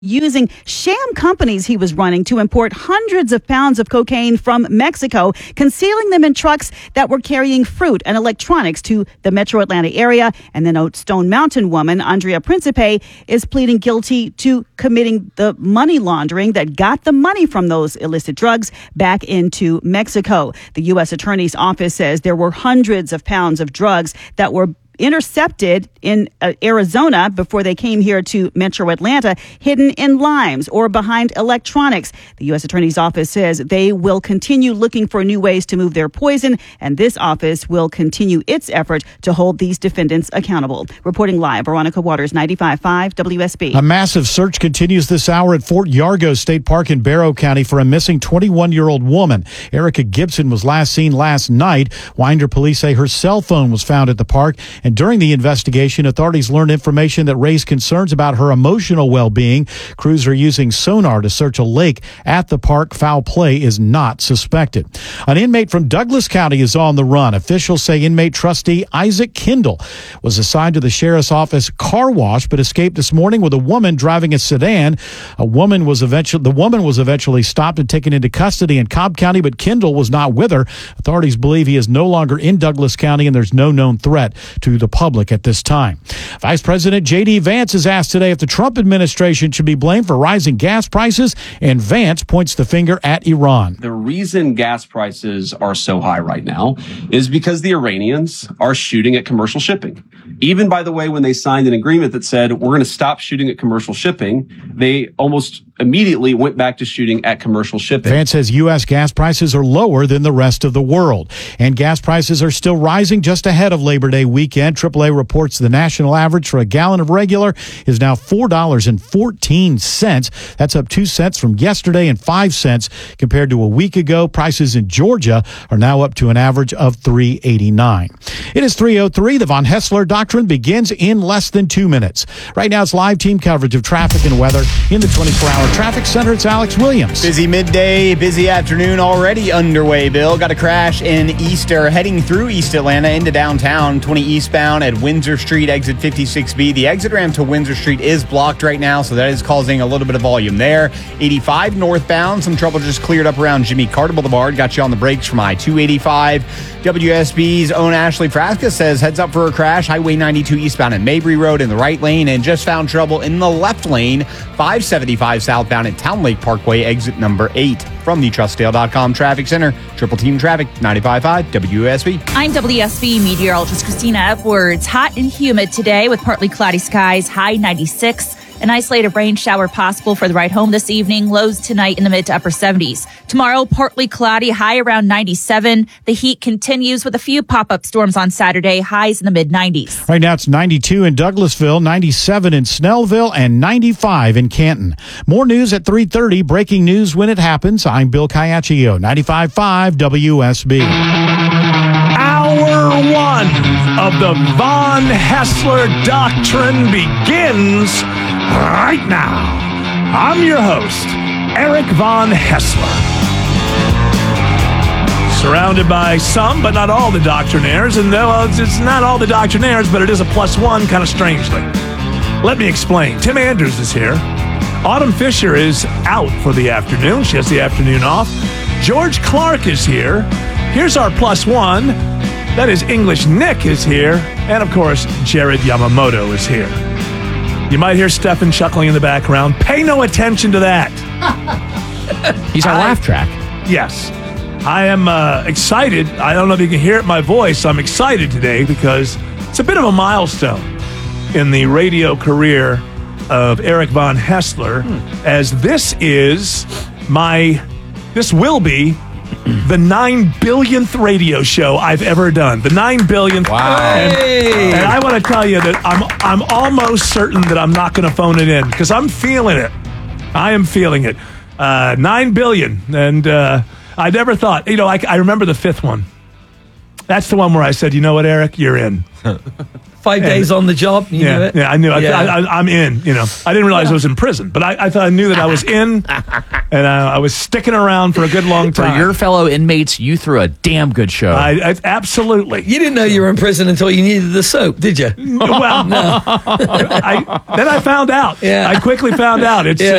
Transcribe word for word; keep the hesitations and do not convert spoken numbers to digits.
using sham companies he was running to import hundreds of pounds of cocaine from Mexico, concealing them in trucks that were carrying fruit and electronics to the metro Atlanta area. And then a Stone Mountain woman, Andrea Principe, is pleading guilty to committing the money laundering that got the money from those illicit drugs back into Mexico. The U S Attorney's Office says there were hundreds of pounds of drugs that were intercepted in uh, Arizona before they came here to metro Atlanta, hidden in limes or behind electronics. The U S Attorney's Office says they will continue looking for new ways to move their poison, and this office will continue its effort to hold these defendants accountable. Reporting live, Veronica Waters, ninety-five point five W S B. A massive search continues this hour at Fort Yargo State Park in Barrow County for a missing twenty-one-year-old woman. Erica Gibson was last seen last night. Winder police say her cell phone was found at the park, and during the investigation, authorities learned information that raised concerns about her emotional well-being. Crews are using sonar to search a lake at the park. Foul play is not suspected. An inmate from Douglas County is on the run. Officials say inmate trustee Isaac Kendall was assigned to the sheriff's office car wash, but escaped this morning with a woman driving a sedan. A woman was eventually, the woman was eventually stopped and taken into custody in Cobb County, but Kendall was not with her. Authorities believe he is no longer in Douglas County, and there's no known threat to the public at this time. Vice President J D. Vance is asked today if the Trump administration should be blamed for rising gas prices, and Vance points the finger at Iran. The reason gas prices are so high right now is because the Iranians are shooting at commercial shipping. Even, by the way, when they signed an agreement that said we're going to stop shooting at commercial shipping, they almost immediately went back to shooting at commercial shipping. Vance says U S gas prices are lower than the rest of the world, and gas prices are still rising just ahead of Labor Day weekend. triple A reports the national average for a gallon of regular is now four dollars and fourteen cents. That's up two cents from yesterday and five cents compared to a week ago. Prices in Georgia are now up to an average of three eighty-nine. It is three oh three. The Von Hessler Doctrine begins in less than two minutes. Right now, it's live team coverage of traffic and weather in the twenty-four hour traffic center. It's Alex Williams. Busy midday, busy afternoon already underway, Bill. Got a crash in Easter heading through East Atlanta into downtown, twenty eastbound at Windsor Street, exit fifty-six B. The exit ramp to Windsor Street is blocked right now, so that is causing a little bit of volume there. eighty-five northbound, some trouble just cleared up around Jimmy Carter Boulevard. Got you on the brakes from I two eighty-five. W S B's own Ashley Frasca says heads up for a crash. Highway ninety-two eastbound at Mabry Road in the right lane, and just found trouble in the left lane. five seventy-five southbound at Town Lake Parkway, exit number eight. From the Trustdale dot com Traffic Center, Triple Team Traffic, ninety-five point five W S B. I'm W S B meteorologist Christina Edwards. Hot and humid today with partly cloudy skies, high ninety-six. An isolated rain shower possible for the ride home this evening. Lows tonight in the mid to upper seventies. Tomorrow, partly cloudy, high around ninety-seven. The heat continues with a few pop-up storms on Saturday, highs in the mid nineties. Right now, it's ninety-two in Douglasville, ninety-seven in Snellville, and ninety-five in Canton. More news at three thirty. Breaking news when it happens. I'm Bill Caiaccio, ninety-five point five W S B. Hour one of the Von Hessler Doctrine begins right now. I'm your host, Eric Von Hessler. Surrounded by some, but not all the doctrinaires, and though it's not all the doctrinaires, but it is a plus one, kind of strangely. Let me explain. Tim Andrews is here. Autumn Fisher is out for the afternoon. She has the afternoon off. George Clark is here. Here's our plus one. That is English Nick is here. And, of course, Jared Yamamoto is here. You might hear Stefan chuckling in the background. Pay no attention to that. He's our I, laugh track. Yes. I am uh, excited. I don't know if you can hear it in my voice. I'm excited today because it's a bit of a milestone in the radio career of Eric Von Hessler, hmm. as this is my, this will be the nine billionth radio show I've ever done. The nine billionth. Wow. And, and I want to tell you that I'm I'm almost certain that I'm not going to phone it in because I'm feeling it. I am feeling it. Uh, nine billion. And uh, I never thought, you know, I, I remember the fifth one. That's the one where I said, you know what, Eric, you're in. Five And- days on the job. You yeah, knew it. yeah, I knew. Yeah. I, I, I'm in. You know, I didn't realize I was in prison, but I, I thought I knew that I was in, and I, I was sticking around for a good long For time. your fellow inmates, you threw a damn good show. I, I, absolutely. You didn't know you were in prison until you needed the soap, did you? Well, I, then I found out. Yeah. I quickly found out. It's Yeah.